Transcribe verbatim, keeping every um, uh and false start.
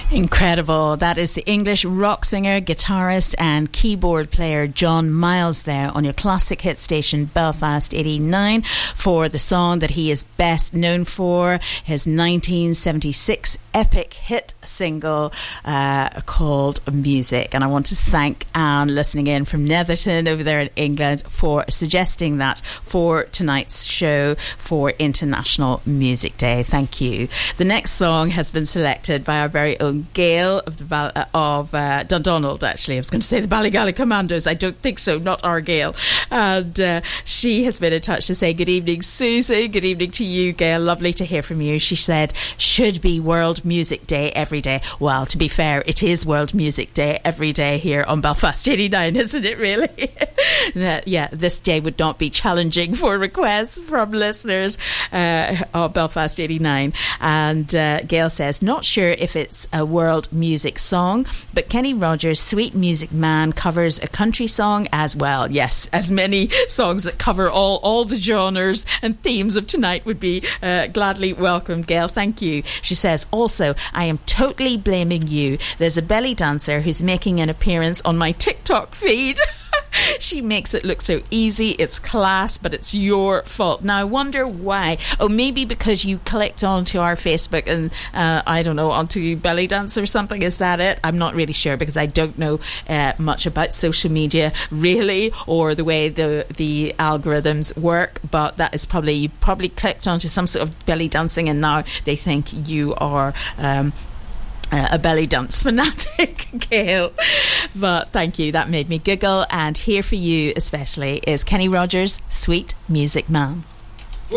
Incredible. That is the English rock singer, guitarist and keyboard player John Miles there on your classic hit station Belfast eighty-nine for the song that he is best known for, his nineteen seventy-six epic hit single uh, called Music. And I want to thank Anne listening in from Netherton over there in England for suggesting that for tonight's show for International Music Day. Thank you. The next song has been selected by our very own Gail of the Bal- uh, of uh, Dundonald. Actually, I was going to say the Ballygally Commandos. I don't think so. Not our Gail. And uh, she has been in touch to say good evening, Susie. Good evening to you, Gail. Lovely to hear from you. She said should be World Music Day every day. Well, to be fair, it is World Music Day every day here on Belfast eighty-nine, isn't it? Really? uh, yeah, this day would not be challenging for requests from listeners uh, of Belfast eighty-nine. And uh, Gail says not sure if it's a world music song, but Kenny Rogers' Sweet Music Man covers a country song as well. Yes, as many songs that cover all all the genres and themes of tonight would be uh, gladly welcomed. Gail, thank you. She says also, I am totally blaming you. There's a belly dancer who's making an appearance on my TikTok feed. She makes it look so easy, it's class, but it's your fault. Now I wonder why. Oh, maybe because you clicked onto our Facebook and uh, I don't know, onto Belly Dance or something. Is that it? I'm not really sure because I don't know uh, much about social media really, or the way the the algorithms work, but that is probably, you probably clicked onto some sort of belly dancing and now they think you are um Uh, a belly dance fanatic, Gail. But thank you, that made me giggle. And here for you especially is Kenny Rogers' Sweet Music Man.